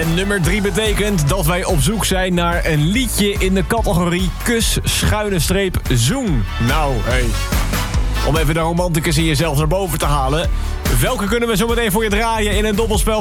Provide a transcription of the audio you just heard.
Nummer 3 betekent dat wij op zoek zijn naar een liedje in de categorie kus-zoen. Nou, hey. Om even de romanticus in jezelf naar boven te halen. Welke kunnen we zo meteen voor je draaien in een dobbelspel